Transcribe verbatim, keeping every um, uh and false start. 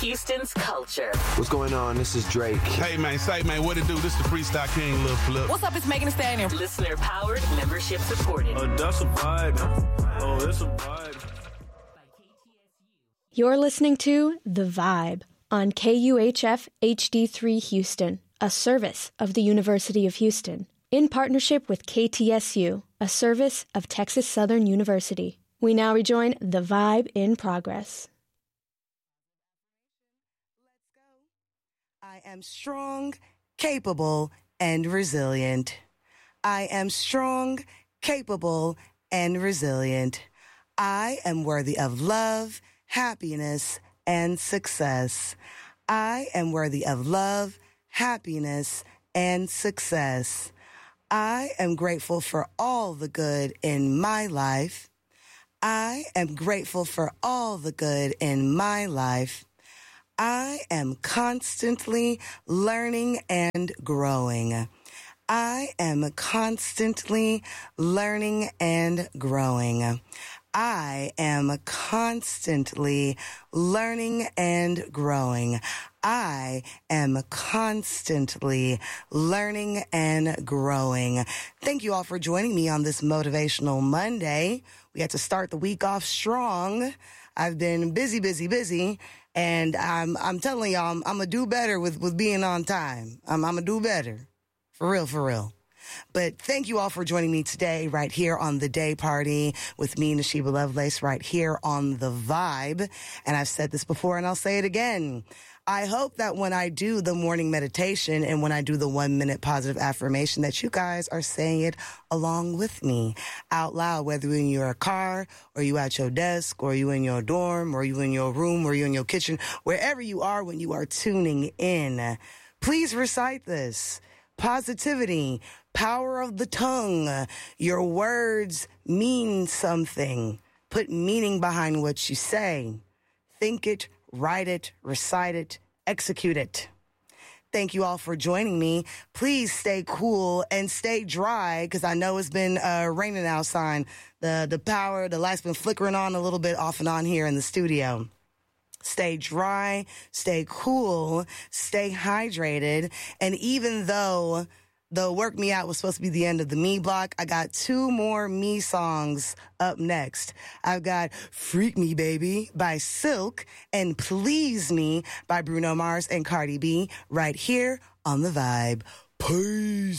Houston's culture. What's going on? This is Drake. Hey, man, say, man, what it do? This the Freestyle King, Lil Flip. What's up? It's Megan Thee Stallion. Listener powered, membership supported. Oh, that's a vibe. Oh, that's a vibe. You're listening to The Vibe on K U H F H D three Houston, a service of the University of Houston, in partnership with K T S U, a service of Texas Southern University. We now rejoin The Vibe in progress. I am strong, capable, and resilient. I am strong, capable, and resilient. I am worthy of love, happiness, and success. I am worthy of love, happiness, and success. I am grateful for all the good in my life. I am grateful for all the good in my life. I am constantly learning and growing. I am constantly learning and growing. I am constantly learning and growing. I am constantly learning and growing. Thank you all for joining me on this Motivational Monday. We had to start the week off strong. I've been busy, busy, busy. And I'm I'm telling y'all, I'm, I'm going to do better with, with being on time. I'm, I'm going to do better. For real, for real. But thank you all for joining me today right here on The Day Party with me, Nashiba Lovelace, right here on The Vibe. And I've said this before and I'll say it again. I hope that when I do the morning meditation and when I do the one minute positive affirmation that you guys are saying it along with me out loud, whether you're in your car or you at your desk or you in your dorm or you in your room or you in your kitchen, wherever you are when you are tuning in. Please recite this. Positivity, power of the tongue. Your words mean something. Put meaning behind what you say. Think it, write it, recite it, execute it. Thank you all for joining me. Please stay cool and stay dry because I know it's been uh, raining outside. The, the power, the light's been flickering on a little bit off and on here in the studio. Stay dry, stay cool, stay hydrated. And even though the Work Me Out was supposed to be the end of the me block, I got two more me songs up next. I've got Freak Me Baby by Silk and Please Me by Bruno Mars and Cardi B right here on The Vibe. Peace.